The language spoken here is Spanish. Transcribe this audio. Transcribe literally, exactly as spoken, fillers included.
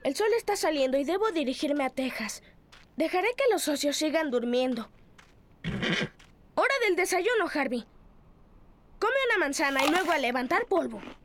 El sol está saliendo y debo dirigirme a Texas. Dejaré que los socios sigan durmiendo. Hora del desayuno, Harvey. Come una manzana y luego a levantar polvo.